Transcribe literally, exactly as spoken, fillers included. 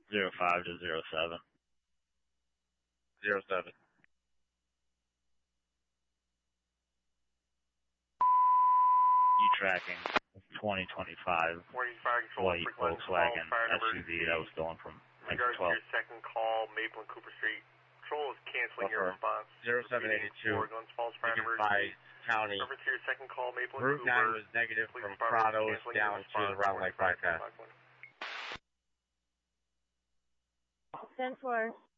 Zero five to zero seven. Zero seven. You tracking twenty twenty-five white Volkswagen S U V that was stolen from Regards to twelve. your second call, Maple and Cooper Street. Patrol is canceling your Buffer. response. Zero seven eighty two. Guns Falls Fire Lincoln Emergency. Five County. Reference to your second call, Maple and Route Cooper. nine was negative Police from Department is Prados canceling down your to the response. Round Lake bypass. ten four.